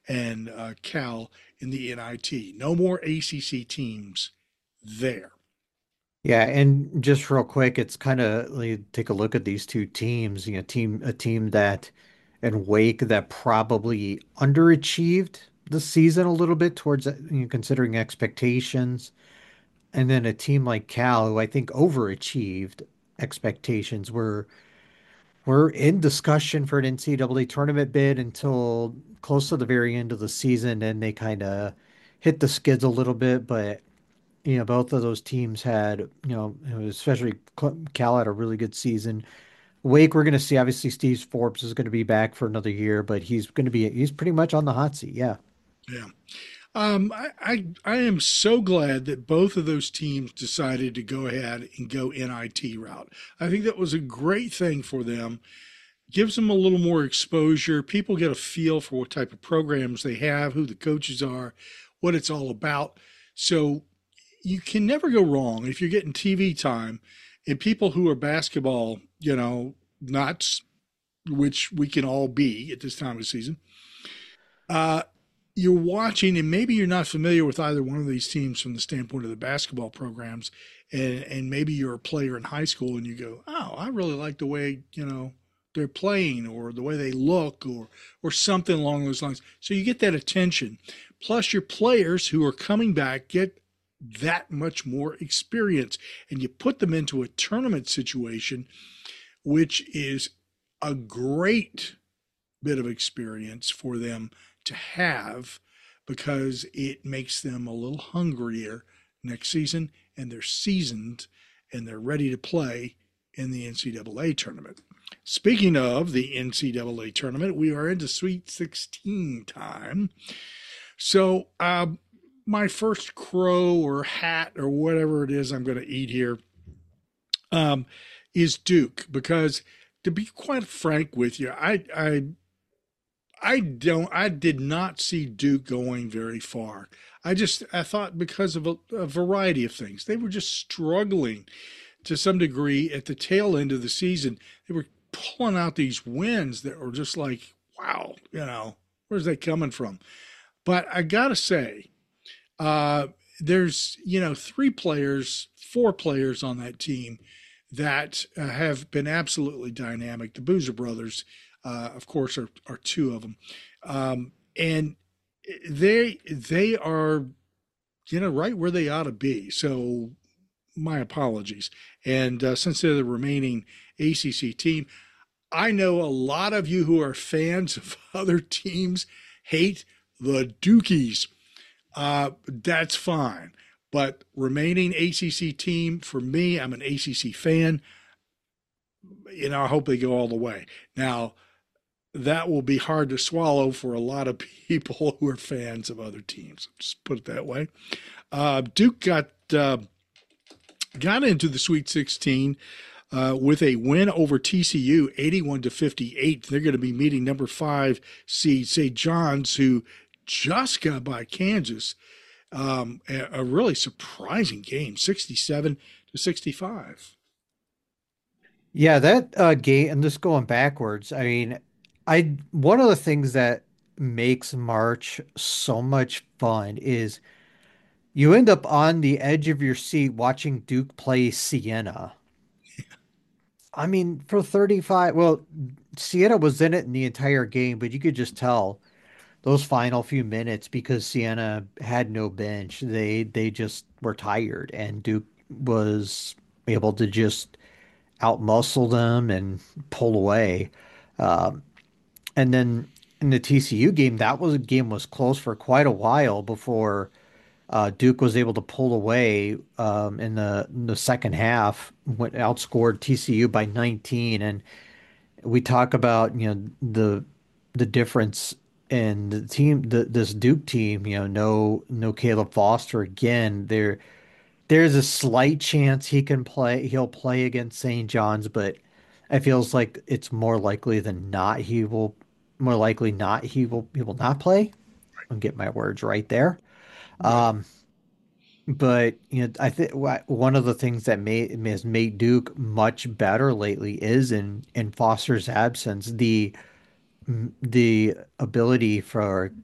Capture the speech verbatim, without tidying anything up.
and uh, Cal in the N I T. No more A C C teams there. Yeah, and just real quick, it's kind of like, take a look at these two teams. You know, team a team that and Wake that probably underachieved the season a little bit towards you know, considering expectations, and then a team like Cal who I think overachieved expectations. Were were in discussion for an N C double A tournament bid until close to the very end of the season, and they kind of hit the skids a little bit, but you know, both of those teams had, you know, especially Cal had a really good season. Wake, we're going to see. Obviously, Steve Forbes is going to be back for another year, but he's going to be, he's pretty much on the hot seat. Yeah. Yeah. Um, I, I I am so glad that both of those teams decided to go ahead and go N I T route. I think that was a great thing for them. Gives them a little more exposure. People get a feel for what type of programs they have, who the coaches are, what it's all about. So you can never go wrong if you're getting T V time and people who are basketball, you know, nuts, which we can all be at this time of season. Uh, you're watching, and maybe you're not familiar with either one of these teams from the standpoint of the basketball programs, and and maybe you're a player in high school, and you go, "Oh, I really like the way you know they're playing, or the way they look, or or something along those lines." So you get that attention. Plus, your players who are coming back get that much more experience, and you put them into a tournament situation, which is a great bit of experience for them to have because it makes them a little hungrier next season and they're seasoned and they're ready to play in the N C double A tournament. Speaking of the N C double A tournament, we are into Sweet sixteen time. So, um, my first crow or hat or whatever it is I'm going to eat here um, is Duke because, to be quite frank with you, I, I I don't. I did not see Duke going very far. I just I thought because of a, a variety of things, they were just struggling to some degree at the tail end of the season. They were pulling out these wins that were just like, wow, you know, where's that coming from? But I gotta say, uh, there's you know three players, four players on that team that uh, have been absolutely dynamic. The Boozer brothers, uh, of course, are are two of them, um, and they they are you know right where they ought to be. So my apologies. And uh, since they're the remaining A C C team, I know a lot of you who are fans of other teams hate the Dukies. Uh, that's fine. But remaining A C C team, for me, I'm an A C C fan. You know, I hope they go all the way. Now, that will be hard to swallow for a lot of people who are fans of other teams. Just put it that way. Uh, Duke got uh, got into the Sweet sixteen uh, with a win over T C U, eighty-one to fifty-eight. They're going to be meeting number five seed Saint John's, who just got by Kansas. Um, a, a really surprising game, sixty-seven to sixty-five. Yeah, that uh game and just going backwards. I mean, I one of the things that makes March so much fun is you end up on the edge of your seat watching Duke play Siena. I mean, for thirty-five, well, Siena was in it in the entire game, but you could just tell those final few minutes because Siena had no bench. They they just were tired, and Duke was able to just outmuscle them and pull away. Um, and then in the T C U game, that was game was close for quite a while before uh, Duke was able to pull away um, in the in the second half, went outscored T C U by nineteen. And we talk about, you know, the the difference in the team, the this Duke team, you know, no no Caleb Foster again. There there's a slight chance he can play, he'll play against Saint John's, but it feels like it's more likely than not he will more likely not he will he will not play. I'll get my words right there. Right. Um, but you know, I think one of the things that made has made Duke much better lately is in in Foster's absence, the the ability for